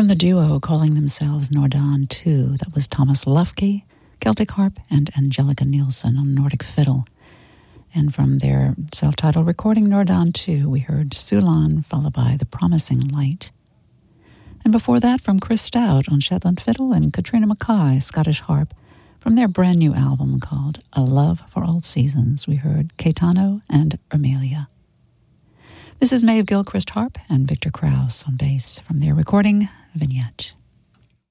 From the duo calling themselves Nordaan II, that was Thomas Lufke, Celtic harp, and Angelica Nielsen on Nordic fiddle. And from their self-titled recording, Nordaan II, we heard Sulan, followed by The Promising Light. And before that, from Chris Stout on Shetland fiddle and Katrina Mackay, Scottish harp, from their brand new album called A Love for All Seasons, we heard Caetano and Ermelia. This is Maeve Gilchrist harp and Victor Krauss on bass from their recording, Vignette.